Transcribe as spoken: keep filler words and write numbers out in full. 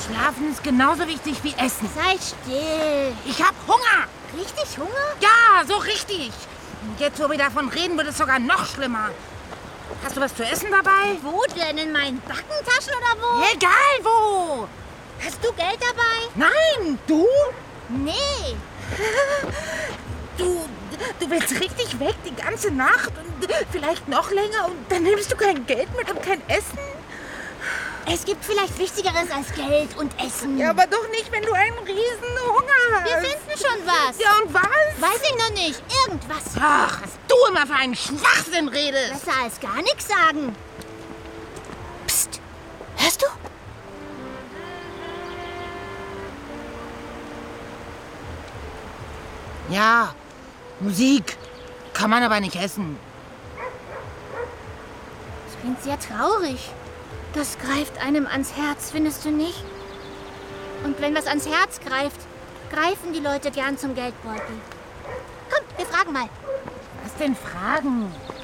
Schlafen ist genauso wichtig wie Essen. Sei still. Ich hab Hunger. Richtig Hunger? Ja, so richtig. Und jetzt, wo wir davon reden, wird es sogar noch schlimmer. Hast du was zu essen dabei? Wo denn? In meinen Backentaschen oder wo? Egal wo. Hast du Geld dabei? Nein, du? Nee. Du, du willst richtig weg die ganze Nacht und vielleicht noch länger und dann nimmst du kein Geld mit und kein Essen? Es gibt vielleicht Wichtigeres als Geld und Essen. Ja, aber doch nicht, wenn du einen riesen Hunger hast. Wir finden schon was. Ja, und was? Weiß ich noch nicht. Irgendwas. Ach, was du immer für einen Schwachsinn redest. Besser als gar nichts sagen. Psst. Hörst du? Ja, Musik. Kann man aber nicht essen. Das klingt sehr traurig. Das greift einem ans Herz, findest du nicht? Und wenn was ans Herz greift, greifen die Leute gern zum Geldbeutel. Komm, wir fragen mal. Was denn fragen?